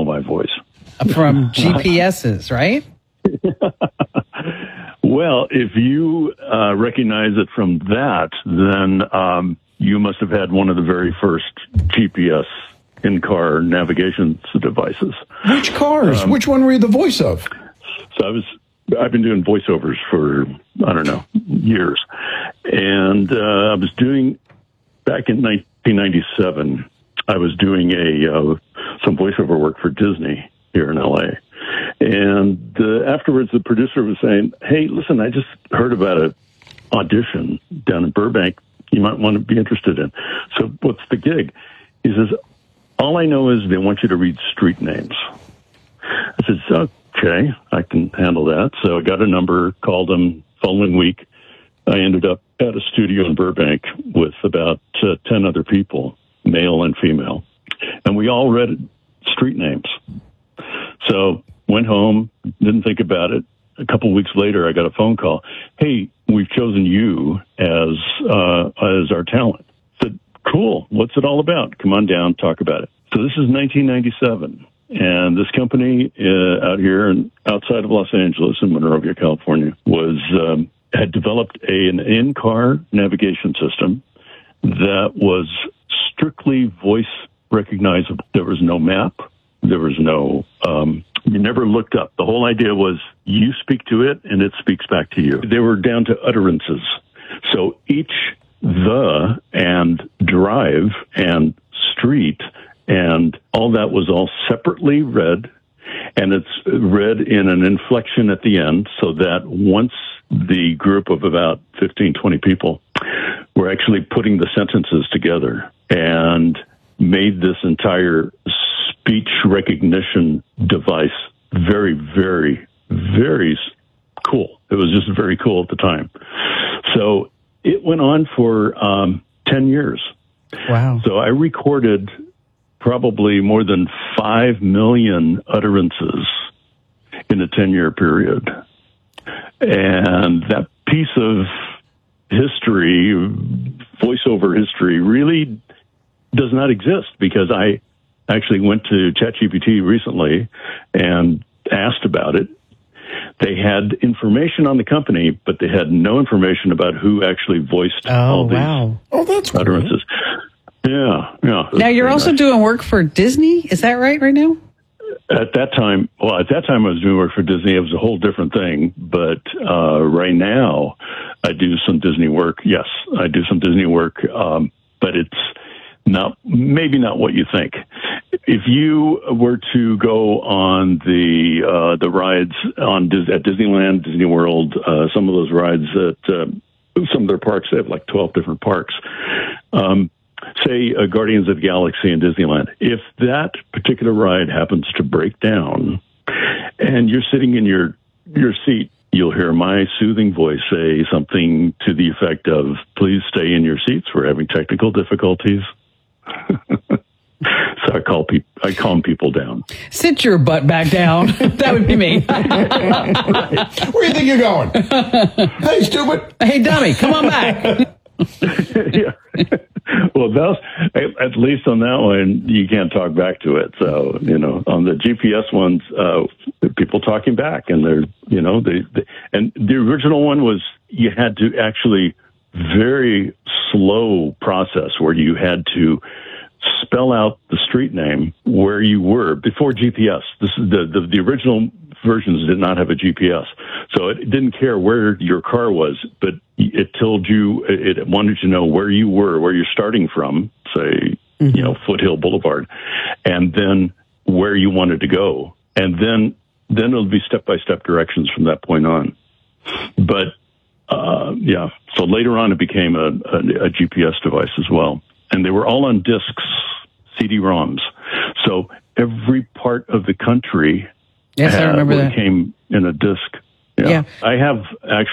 know my voice. From GPSs, right? Well, if you recognize it from that, then you must have had one of the very first GPS in-car navigation devices. Which cars? Which one were you the voice of? So I've been doing voiceovers for, I don't know, years. And I was doing, back in 1997, I was doing some voiceover work for Disney here in LA. And afterwards, the producer was saying, hey, listen, I just heard about an audition down in Burbank you might want to be interested in. So what's the gig? He says, all I know is they want you to read street names. I said, okay, I can handle that. So I got a number, called them. Following week, I ended up at a studio in Burbank with about 10 other people, male and female. And we all read street names. So went home, didn't think about it. A couple of weeks later, I got a phone call. Hey, we've chosen you as our talent. I said, cool. What's it all about? Come on down, talk about it. So this is 1997. And this company out here and outside of Los Angeles in Monrovia, California, had developed an in-car navigation system that was strictly voice recognizable. There was no map. There was no, you never looked up. The whole idea was you speak to it and it speaks back to you. They were down to utterances. So each the and drive and street and all that was all separately read, and it's read in an inflection at the end so that once the group of about 15, 20 people were actually putting the sentences together and made this entire speech recognition device very, very, very cool. It was just very cool at the time. So it went on for 10 years. Wow. So I recorded probably more than 5 million utterances in a 10-year period. And that piece of history, voiceover history, really does not exist because I actually went to ChatGPT recently and asked about it. They had information on the company, but they had no information about who actually voiced all these that's utterances. Cool. Yeah. Now you're also doing work for Disney. Is that right now? At that time I was doing work for Disney. It was a whole different thing. But right now, I do some Disney work. Yes, I do some Disney work, but it's maybe not what you think. If you were to go on the rides at Disneyland, Disney World, some of those rides at some of their parks, they have like 12 different parks. Say Guardians of the Galaxy in Disneyland. If that particular ride happens to break down and you're sitting in your seat, you'll hear my soothing voice say something to the effect of, please stay in your seats. We're having technical difficulties. So I calm people down. Sit your butt back down. That would be me. Where do you think you're going? Hey, stupid. Hey, dummy, come on back. Yeah. Well, at least on that one, you can't talk back to it. So, on the GPS ones, people talking back, and and the original one was you had to actually very slow process where you had to spell out the street name where you were before GPS. This is the original versions did not have a GPS, so it didn't care where your car was, but it told you, it wanted to know where you were, where you're starting from, say, Foothill Boulevard, and then where you wanted to go, and then it'll be step-by-step directions from that point on. But so later on it became a GPS device as well, and they were all on discs, CD-ROMs. So every part of the country. Yes, I remember that. Came in a disc. Yeah. I have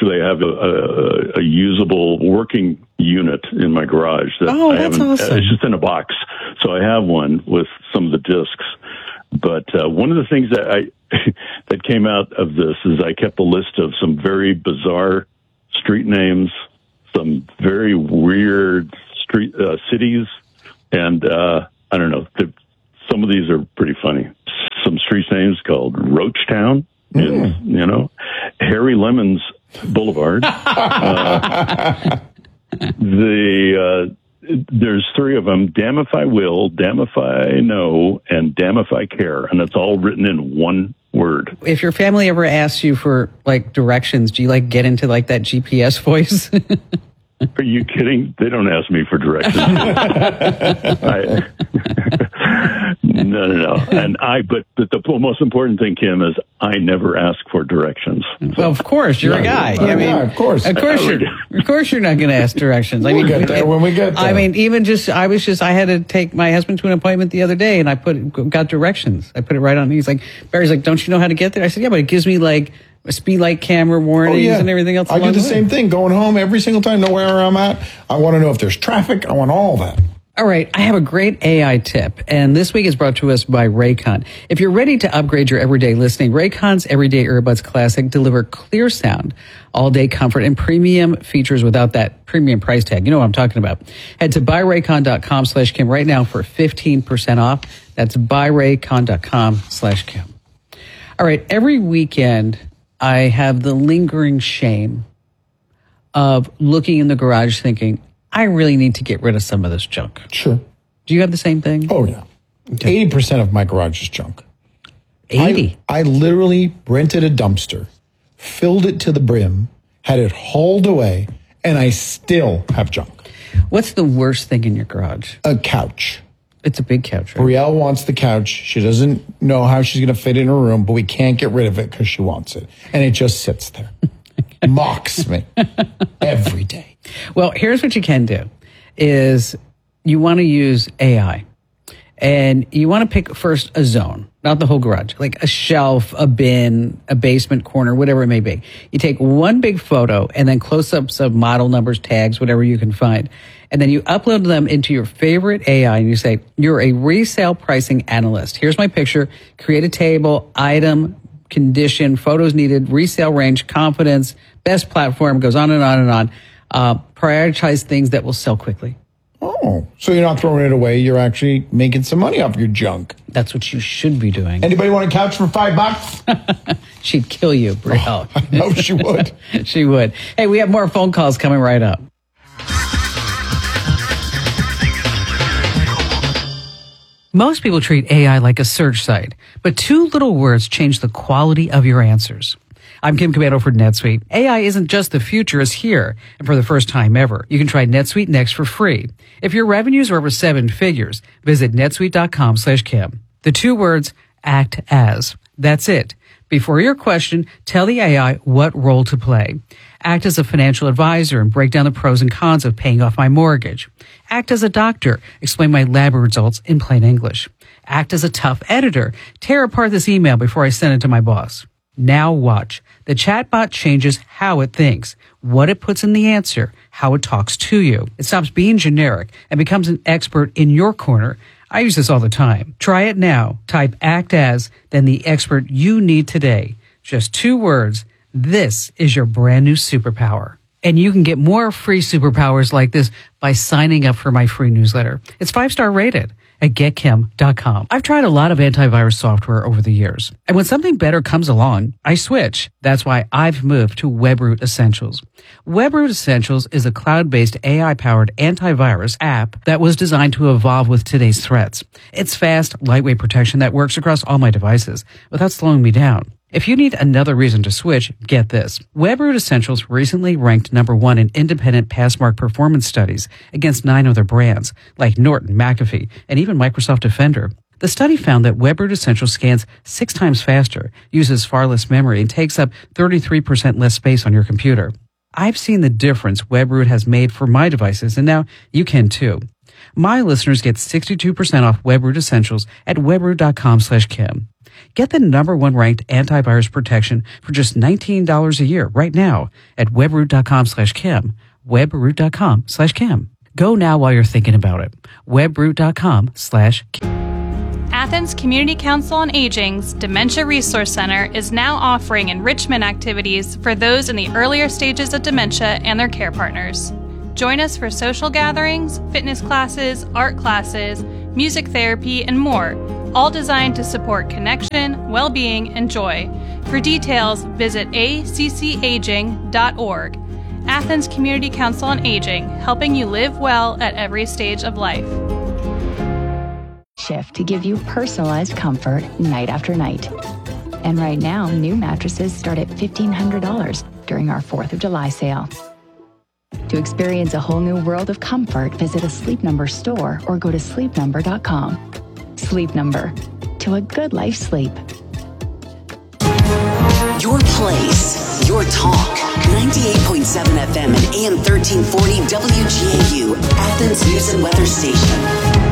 a usable working unit in my garage. That's awesome. It's just in a box. So I have one with some of the discs. But one of the things that that came out of this is I kept a list of some very bizarre street names, some very weird street cities, and I don't know. Some of these are pretty funny. street names called Roachtown, Harry Lemon's Boulevard. There's three of them: Damn If I Will, Damn If I Know, and Damn If I Care. And it's all written in one word. If your family ever asks you for like directions, do you like get into like that GPS voice? Are you kidding? They don't ask me for directions. No. And but the most important thing, Kim, is I never ask for directions. Well, of course, you're a guy. I mean, of course you're not going to ask directions. I mean, we'll get there when we get there. I mean, I had to take my husband to an appointment the other day, and I got directions. I put it right on. He's like, Barry's like, don't you know how to get there? I said, yeah, but it gives me like a speed light camera warnings and everything else. I do the same thing. Going home every single time, know where I'm at. I want to know if there's traffic. I want all that. All right, I have a great AI tip, and this week is brought to us by Raycon. If you're ready to upgrade your everyday listening, Raycon's Everyday Earbuds Classic deliver clear sound, all-day comfort, and premium features without that premium price tag. You know what I'm talking about. Head to buyraycon.com/Kim right now for 15% off. That's buyraycon.com/Kim. All right, every weekend I have the lingering shame of looking in the garage thinking, I really need to get rid of some of this junk. Sure. Do you have the same thing? Oh, yeah. Okay. 80% of my garage is junk. 80? I literally rented a dumpster, filled it to the brim, had it hauled away, and I still have junk. What's the worst thing in your garage? A couch. It's a big couch, right? Brielle wants the couch. She doesn't know how she's going to fit it in her room, but we can't get rid of it because she wants it. And it just sits there. Mocks me every day. Well, here's what you can do is you want to use AI and you want to pick first a zone, not the whole garage, like a shelf, a bin, a basement corner, whatever it may be. You take one big photo and then close-ups of model numbers, tags, whatever you can find. And then you upload them into your favorite AI and you say, you're a resale pricing analyst. Here's my picture. Create a table, item, condition, photos needed, resale range, confidence, best platform, goes on and on and on. Prioritize things that will sell quickly. Oh, so you're not throwing it away. You're actually making some money off your junk. That's what you should be doing. Anybody want a couch for $5? She'd kill you, Brielle. I know she would. She would. Hey, we have more phone calls coming right up. Most people treat AI like a search site, but two little words change the quality of your answers. I'm Kim Komando for NetSuite. AI isn't just the future, it's here. And for the first time ever, you can try NetSuite Next for free. If your revenues are over 7 figures, visit netsuite.com/Kim. The two words, act as. That's it. Before your question, tell the AI what role to play. Act as a financial advisor and break down the pros and cons of paying off my mortgage. Act as a doctor. Explain my lab results in plain English. Act as a tough editor. Tear apart this email before I send it to my boss. Now watch. The chatbot changes how it thinks, what it puts in the answer, how it talks to you. It stops being generic and becomes an expert in your corner. I use this all the time. Try it now. Type act as, then the expert you need today. Just 2 words. This is your brand new superpower. And you can get more free superpowers like this by signing up for my free newsletter. It's 5-star rated at getkim.com. I've tried a lot of antivirus software over the years, and when something better comes along, I switch. That's why I've moved to WebRoot Essentials. WebRoot Essentials is a cloud-based AI-powered antivirus app that was designed to evolve with today's threats. It's fast, lightweight protection that works across all my devices without slowing me down. If you need another reason to switch, get this. WebRoot Essentials recently ranked #1 in independent Passmark performance studies against 9 other brands, like Norton, McAfee, and even Microsoft Defender. The study found that WebRoot Essentials scans 6 times faster, uses far less memory, and takes up 33% less space on your computer. I've seen the difference WebRoot has made for my devices, and now you can too. My listeners get 62% off WebRoot Essentials at webroot.com/Kim. Get the #1 ranked antivirus protection for just $19 a year right now at webroot.com/Kim. Webroot.com/Kim. Go now while you're thinking about it. Webroot.com/Kim. Athens Community Council on Aging's Dementia Resource Center is now offering enrichment activities for those in the earlier stages of dementia and their care partners. Join us for social gatherings, fitness classes, art classes, music therapy, and more all designed to support connection, well-being, and joy. For details, visit accaging.org. Athens Community Council on Aging, helping you live well at every stage of life. Shift to give you personalized comfort night after night. And right now, new mattresses start at $1,500 during our 4th of July sale. To experience a whole new world of comfort, visit a Sleep Number store or go to sleepnumber.com. Sleep Number. To a good life sleep. Your place, your talk. 98.7 FM and AM 1340 WGAU, Athens News and Weather Station.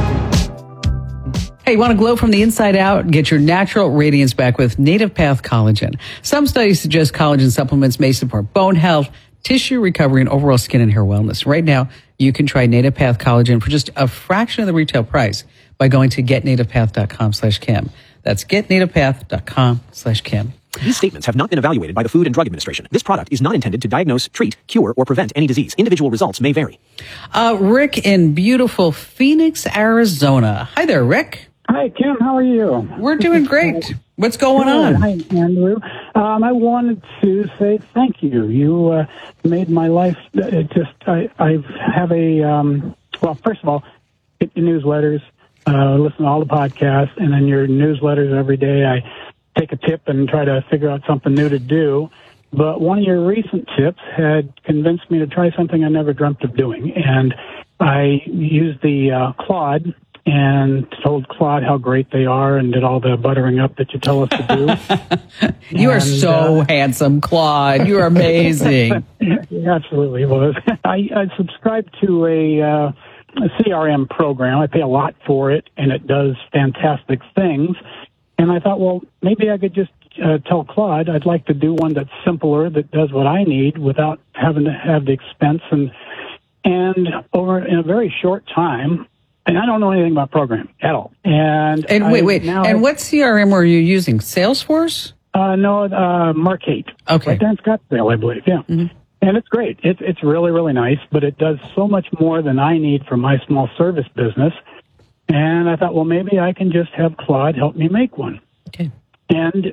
Hey, want to glow from the inside out? Get your natural radiance back with Native Path Collagen. Some studies suggest collagen supplements may support bone health, tissue recovery, and overall skin and hair wellness. Right now, you can try Native Path Collagen for just a fraction of the retail price by going to getnativepath.com/Kim. That's getnativepath.com/Kim. These statements have not been evaluated by the Food and Drug Administration. This product is not intended to diagnose, treat, cure, or prevent any disease. Individual results may vary. Rick in beautiful Phoenix, Arizona. Hi there, Rick. Hi, Kim. How are you? We're doing great. What's going on? Hi, Andrew. I wanted to say thank you. You made my life I have a, well, first of all, get your newsletters, listen to all the podcasts, and then your newsletters every day. I take a tip and try to figure out something new to do. But one of your recent tips had convinced me to try something I never dreamt of doing. And I used the Claude and told Claude how great they are and did all the buttering up that you tell us to do. You are so handsome, Claude. You are amazing. It absolutely was. I subscribed to a CRM program. I pay a lot for it, and it does fantastic things. And I thought, well, maybe I could just tell Claude I'd like to do one that's simpler, that does what I need without having to have the expense. And over in a very short time, and I don't know anything about programming at all. And wait. And what CRM were you using? Salesforce? No, Markate. Okay. Right there in Scottsdale, I believe. Yeah. Mm-hmm. And it's great. It's really, really nice, but it does so much more than I need for my small service business. And I thought, well, maybe I can just have Claude help me make one. Okay. And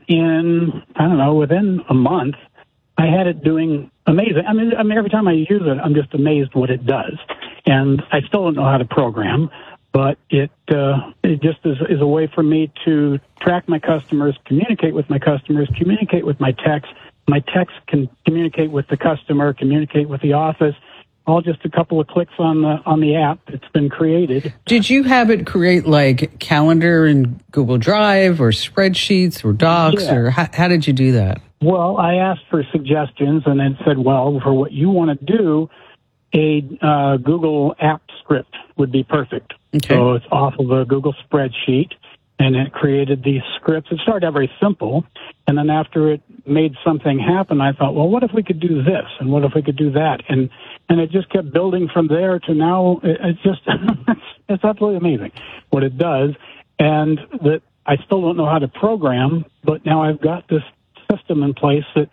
within a month, I had it doing amazing. I mean, every time I use it, I'm just amazed what it does. And I still don't know how to program, but it just is a way for me to track my customers, communicate with my customers, communicate with my techs. My techs can communicate with the customer, communicate with the office. All just a couple of clicks on the app that's been created. Did you have it create like calendar in Google Drive or spreadsheets or docs, or how did you do that? Well, I asked for suggestions, and it said, well, for what you want to do, a Google app script would be perfect. Okay. So it's off of a Google spreadsheet, and it created these scripts. It started out very simple, and then after it made something happen, I thought, well, what if we could do this, and what if we could do that? And it just kept building from there to now. It's just, it's absolutely amazing what it does. And that I still don't know how to program, but now I've got this system in place that,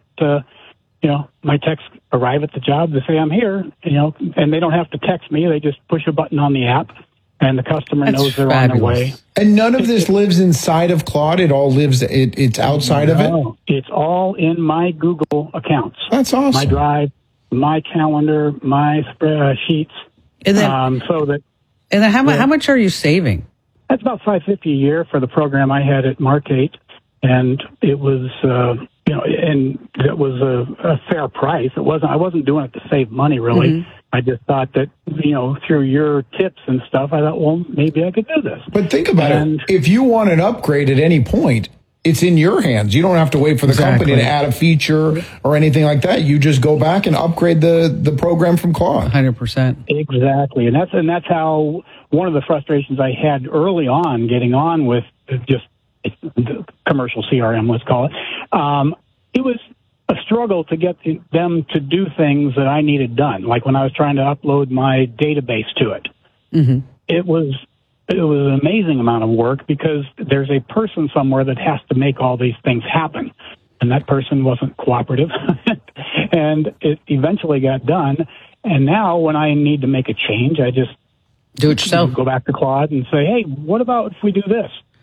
my techs arrive at the job, they say, I'm here, and they don't have to text me. They just push a button on the app, and the customer knows they're on their way. And none of this lives inside of Claude? It all lives, it's outside of it? It's all in my Google accounts. That's awesome. My Drive, my calendar, my sheets. And then, how much are you saving? That's about $550 a year for the program I had at Markate, and it was, and it was a fair price. I wasn't doing it to save money, really. Mm-hmm. I just thought that, through your tips and stuff, I thought, well, maybe I could do this. But think about it. If you want an upgrade at any point, it's in your hands. You don't have to wait for the company to add a feature or anything like that. You just go back and upgrade the program from Claude. 100%. Exactly. And that's how one of the frustrations I had early on getting on with just the commercial CRM, let's call it. It was a struggle to get them to do things that I needed done. Like when I was trying to upload my database to it. Mm-hmm. It was an amazing amount of work because there's a person somewhere that has to make all these things happen. And that person wasn't cooperative. And it eventually got done. And now when I need to make a change, I just do it yourself. Go back to Claude and say, hey, what about if we do this?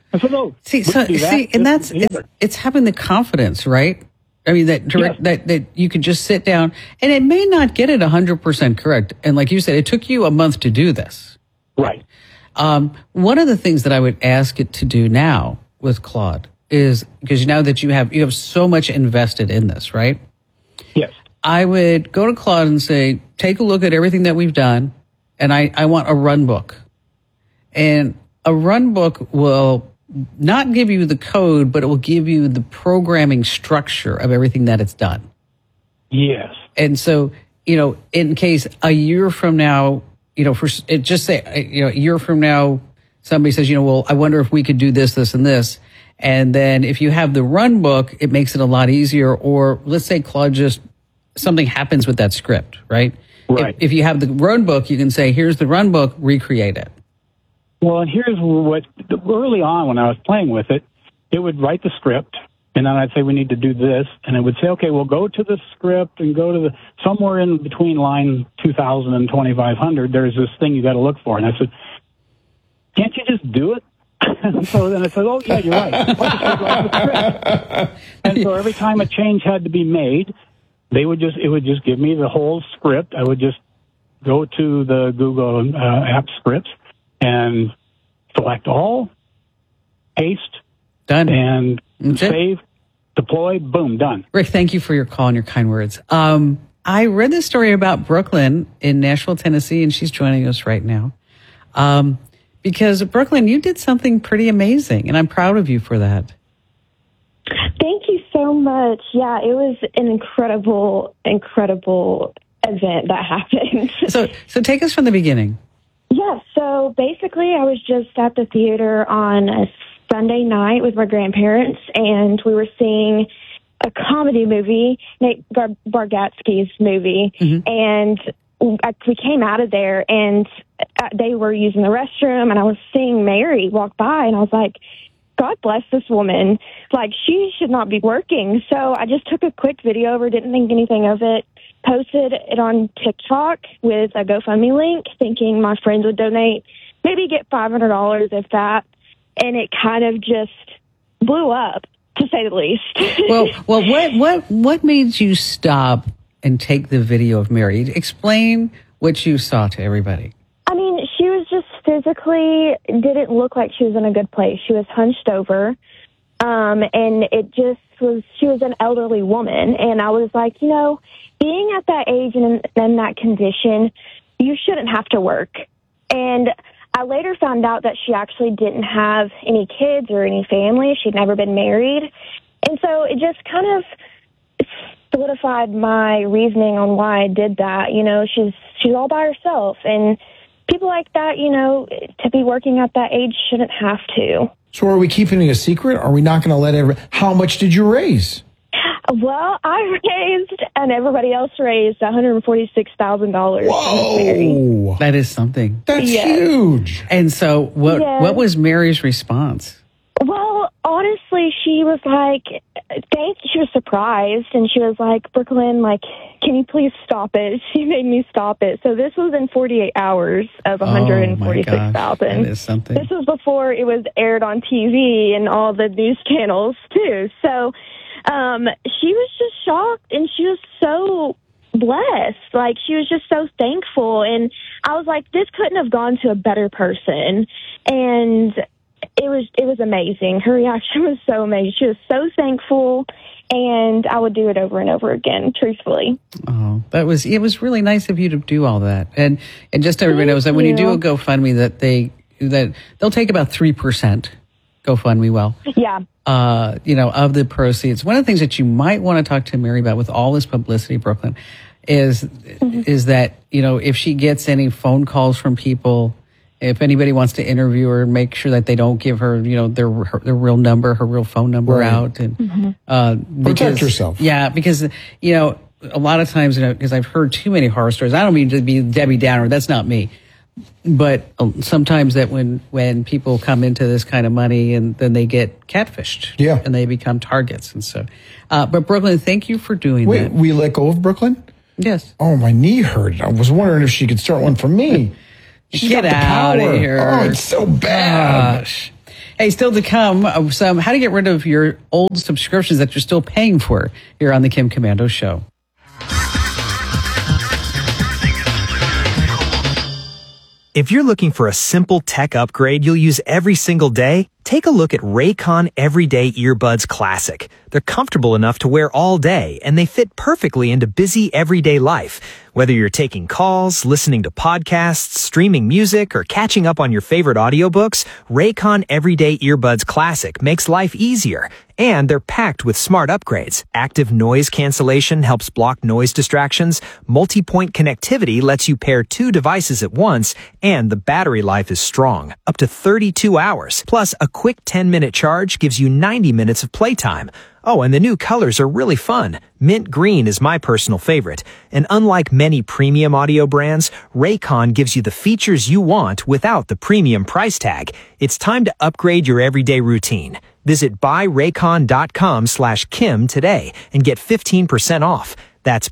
I said, oh, See, and that's it's having the confidence, right? I mean, that you can just sit down, and it may not get it 100% correct. And like you said, it took you a month to do this. Right. One of the things that I would ask it to do now with Claude is, because now that you have so much invested in this, right? Yes. I would go to Claude and say, take a look at everything that we've done, and I want a run book. And a run book will not give you the code, but it will give you the programming structure of everything that it's done. Yes. And so, in case a year from now, just say, a year from now, somebody says, well, I wonder if we could do this, this, and this. And then if you have the run book, it makes it a lot easier. Or let's say Claude something happens with that script, right? Right. If you have the run book, you can say, here's the run book, recreate it. Well, and here's what, early on when I was playing with it, it would write the script, and then I'd say, we need to do this, and it would say, okay, we'll go to the script and go to somewhere in between line 2,000 and 2,500, there's this thing you got to look for. And I said, can't you just do it? And so then I said, oh, yeah, you're right. I'll just rewrite the script. And so every time a change had to be made, it would just give me the whole script. I would just go to the Google app scripts and select all, paste, done, and save, deploy, boom, done. Rick, thank you for your call and your kind words. I read this story about Brooklyn in Nashville, Tennessee, and she's joining us right now. Because Brooklyn, you did something pretty amazing, and I'm proud of you for that. Thank you so much. Yeah, it was an incredible event that happened. So take us from the beginning. Yeah, so basically I was just at the theater on a Sunday night with my grandparents, and we were seeing a comedy movie, Nate Bargatze's movie, and we came out of there, and they were using the restroom, and I was seeing Mary walk by, and I was like, God bless this woman. Like, she should not be working. So I just took a quick video of her, didn't think anything of it, posted it on TikTok with a GoFundMe link, thinking my friends would donate, maybe get $500 if that. And it kind of just blew up, to say the least. Well, what made you stop and take the video of Mary? Explain what you saw to everybody. I mean, she was just physically didn't look like she was in a good place. She was hunched over, and it just was, she was an elderly woman. And I was like, being at that age and in that condition, you shouldn't have to work. And I later found out that she actually didn't have any kids or any family. She'd never been married. And so it just kind of solidified my reasoning on why I did that. She's all by herself, and people like that, to be working at that age shouldn't have to. So are we keeping it a secret? Are we not going to let how much did you raise? Well, I raised, and everybody else raised, $146,000. Whoa! That is something. That's huge. And so what was Mary's response? Well, honestly, she was like, she was surprised, and she was like, Brooklyn, can you please stop it? She made me stop it. So this was in 48 hours of $146,000. That is something. This was before it was aired on TV and all the news channels, too. So she was just shocked, and she was so blessed. She was just so thankful. And I was like, this couldn't have gone to a better person. And it was amazing. Her reaction was so amazing. She was so thankful, and I would do it over and over again, truthfully. Oh, it was really nice of you to do all that. And just so everybody knows that when you do a GoFundMe, that they'll take about 3% GoFundMe. Yeah. Of the proceeds. One of the things that you might want to talk to Mary about with all this publicity, Brooklyn, is that, if she gets any phone calls from people, if anybody wants to interview her, make sure that they don't give her, their real number, her real phone number out. And protect yourself. Yeah, because, a lot of times, because I've heard too many horror stories. I don't mean to be Debbie Downer. That's not me. But sometimes that when people come into this kind of money, and then they get catfished, and they become targets, and so. But Brooklyn, thank you for doing that. Wait, we let go of Brooklyn? Yes. Oh, my knee hurt. I was wondering if she could start one for me. She's Get got the out power. of here! Oh, it's so bad. Gosh. Hey, still to come, some how to get rid of your old subscriptions that you're still paying for here on the Kim Komando Show. If you're looking for a simple tech upgrade you'll use every single day, take a look at Raycon Everyday Earbuds Classic. They're comfortable enough to wear all day, and they fit perfectly into busy everyday life. Whether you're taking calls, listening to podcasts, streaming music, or catching up on your favorite audiobooks, Raycon Everyday Earbuds Classic makes life easier. And they're packed with smart upgrades. Active noise cancellation helps block noise distractions. Multi-point connectivity lets you pair 2 devices at once. And the battery life is strong, up to 32 hours. Plus, a quick 10-minute charge gives you 90 minutes of playtime. Oh, and the new colors are really fun. Mint green is my personal favorite. And unlike many premium audio brands, Raycon gives you the features you want without the premium price tag. It's time to upgrade your everyday routine. Visit buyraycon.com/Kim today and get 15% off. That's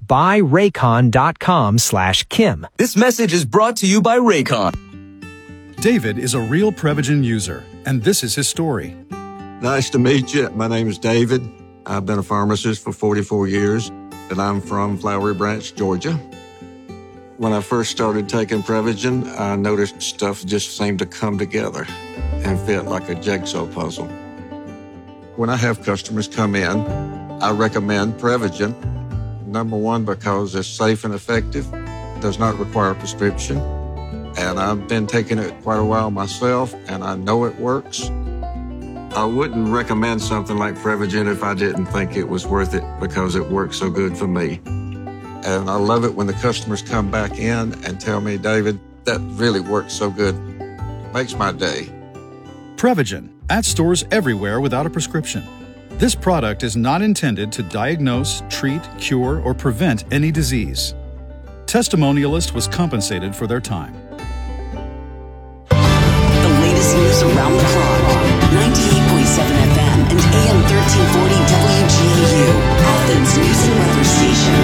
buyraycon.com/Kim. This message is brought to you by Raycon. David is a real Prevagen user, and this is his story. Nice to meet you. My name is David. I've been a pharmacist for 44 years, and I'm from Flowery Branch, Georgia. When I first started taking Prevagen, I noticed stuff just seemed to come together and fit like a jigsaw puzzle. When I have customers come in, I recommend Prevagen. Number one, because it's safe and effective, does not require a prescription, and I've been taking it quite a while myself, and I know it works. I wouldn't recommend something like Prevagen if I didn't think it was worth it because it works so good for me. And I love it when the customers come back in and tell me, David, that really works so good. Makes my day. Prevagen, at stores everywhere without a prescription. This product is not intended to diagnose, treat, cure, or prevent any disease. Testimonialist was compensated for their time. The latest news around the clock. 98.7 FM and AM 1340 WGAU, Athens News and Weather Station.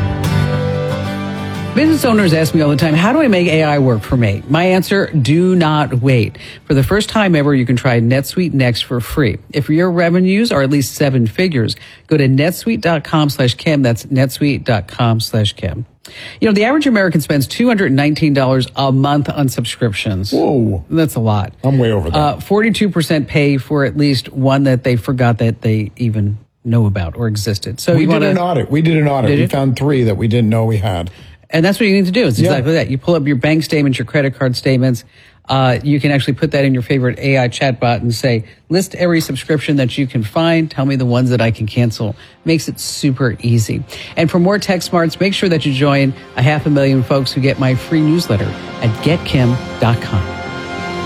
Business owners ask me all the time, how do I make AI work for me? My answer, do not wait. For the first time ever, you can try NetSuite Next for free. If your revenues are at least 7 figures, go to netsuite.com/Kim. That's netsuite.com/Kim. You know, the average American spends $219 a month on subscriptions. Whoa. That's a lot. I'm way over that. 42% pay for at least one that they forgot that they even know about or existed. So we did an audit. We found 3 that we didn't know we had. And that's what you need to do. It's exactly that. You pull up your bank statements, your credit card statements. You can actually put that in your favorite AI chatbot and say, list every subscription that you can find. Tell me the ones that I can cancel. Makes it super easy. And for more tech smarts, make sure that you join 500,000 folks who get my free newsletter at getkim.com.